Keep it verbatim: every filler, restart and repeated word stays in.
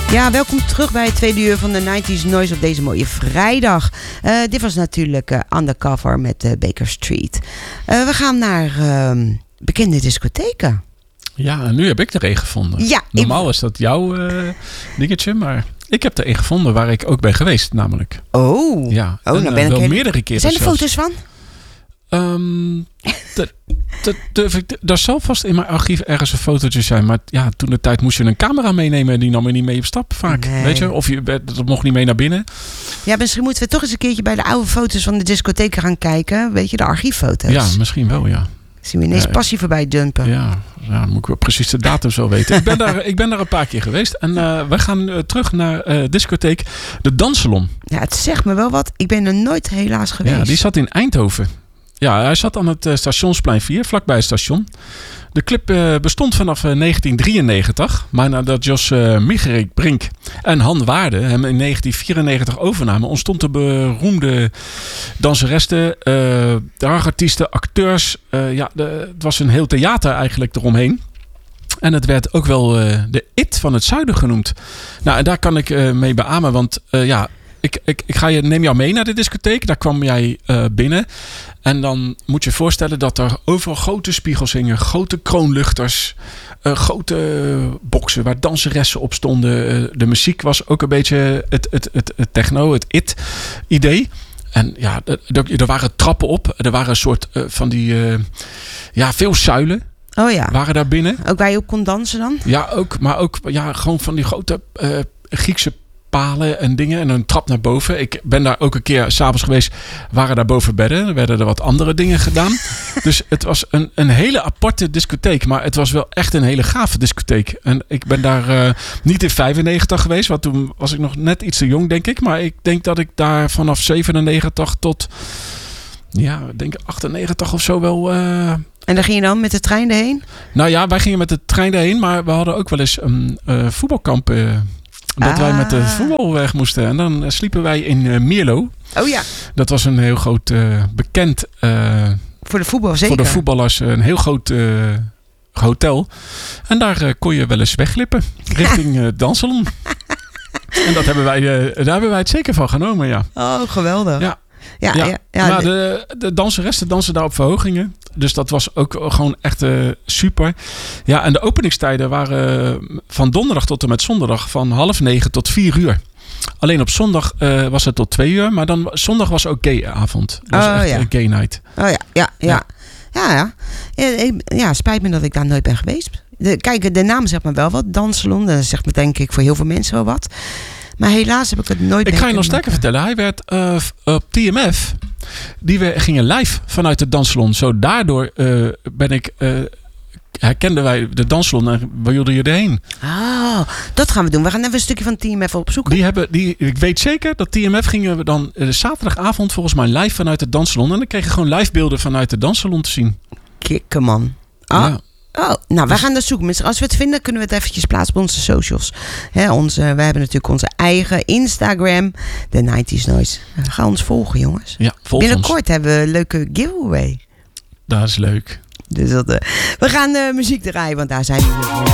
Ja, welkom terug bij het tweede uur van de nineties Noise op deze mooie vrijdag. Uh, dit was natuurlijk uh, Undercover met uh, Baker Street. Uh, we gaan naar uh, bekende discotheken. Ja, en nu heb ik er een gevonden. Ja, Normaal ik... is dat jouw uh, dingetje, maar ik heb er een gevonden waar ik ook ben geweest, namelijk. Oh, ja, oh en, nou ben uh, ik wel heel... meerdere keren. Zijn er zelfs. foto's van? Um, Daar zal vast in mijn archief ergens een fotootje zijn. Maar ja, toen de tijd moest je een camera meenemen. En die nam je niet mee op stap vaak. Nee. Weet je? Of je dat mocht niet mee naar binnen. Ja, misschien moeten we toch eens een keertje bij de oude foto's van de discotheken gaan kijken. Weet je, de archieffoto's. Ja, misschien wel, ja. Zien we ineens ja, passie voorbij dumpen. Ja, ja, moet ik wel precies de datum zo weten. ik, ben daar, ik ben daar een paar keer geweest. En uh, we gaan uh, terug naar uh, discotheek De Danssalon. Ja, het zegt me wel wat. Ik ben er nooit helaas geweest. Ja, die zat in Eindhoven. Ja, hij zat aan het uh, Stationsplein vier, vlakbij het station. De club uh, bestond vanaf uh, negentien drieënnegentig. Maar nadat Jos uh, Micherik Brink en Han Waarde hem in negentien vierennegentig overnamen, ontstond de beroemde danseressen, uh, dragartiesten, acteurs. Uh, ja, de, het was een heel theater eigenlijk eromheen. En het werd ook wel uh, de It van het Zuiden genoemd. Nou, en daar kan ik uh, mee beamen, want uh, ja... Ik, ik, ik ga je, neem jou mee naar de discotheek. Daar kwam jij uh, binnen. En dan moet je je voorstellen dat er overal grote spiegels hingen. Grote kroonluchters. Uh, grote boksen waar danseressen op stonden. Uh, de muziek was ook een beetje het, het, het, het techno, het it-idee. En ja, er, er waren trappen op. Er waren een soort uh, van die... Uh, ja, veel zuilen. Oh ja. Waren daar binnen. Ook waar je op kon dansen dan? Ja, ook. Maar ook ja, gewoon van die grote uh, Griekse palen en dingen en een trap naar boven. Ik ben daar ook een keer 's avonds geweest. Waren daar boven bedden. Er werden er wat andere dingen gedaan. Dus het was een, een hele aparte discotheek. Maar het was wel echt een hele gave discotheek. En ik ben daar uh, niet in vijfennegentig geweest. Want toen was ik nog net iets te jong, denk ik. Maar ik denk dat ik daar vanaf zevenennegentig tot ja, ik denk achtennegentig of zo wel... Uh, en daar ging je dan met de trein erheen? Nou ja, wij gingen met de trein erheen. Maar we hadden ook wel eens een uh, voetbalkamp... Uh, Dat ah. wij met de voetbal weg moesten. En dan uh, sliepen wij in uh, Mierlo. Oh ja. Dat was een heel groot uh, bekend... Uh, voor de voetbal zeker? Voor de voetballers een heel groot uh, hotel. En daar uh, kon je wel eens wegglippen. Richting uh, Danssalon. En dat hebben wij, uh, daar hebben wij het zeker van genomen, ja. Oh, geweldig. Ja. Ja, ja. ja, ja. Maar de, de danseressen dansen daar op verhogingen. Dus dat was ook gewoon echt uh, super. Ja, en de openingstijden waren uh, van donderdag tot en met zondag van half negen tot vier uur. Alleen op zondag uh, was het tot twee uur. Maar dan zondag was ook gay-avond. Dat was oh, echt ja. een gay night. Oh ja, ja, ja. Ja, ja. ja. ja spijt me dat ik daar nooit ben geweest. De, kijk, de naam zegt me wel wat. Danssalon, dat zegt me denk ik voor heel veel mensen wel wat. Maar helaas heb ik het nooit. Ik ga je nog sterker vertellen. Hij werd uh, op T M F. Die we gingen live vanuit de danssalon. Zo daardoor uh, ben ik... Uh, herkenden wij de danssalon en waar wilde je erheen? Oh, dat gaan we doen. We gaan even een stukje van T M F opzoeken. Die hebben, die, ik weet zeker dat T M F gingen we dan uh, zaterdagavond volgens mij live vanuit de danssalon. En dan kregen we gewoon live beelden vanuit de danssalon te zien. Kikken man. Ah. Ja. Oh, nou, wij gaan dat zoeken. Als we het vinden, kunnen we het eventjes plaatsen op onze socials. Hè, onze, wij hebben natuurlijk onze eigen Instagram, de nineties Noise. Ga ons volgen, jongens. Ja, volg Binnenkort ons. hebben we een leuke giveaway. Dat is leuk. Dus dat, uh, we gaan uh, muziek draaien, want daar zijn we weer voor.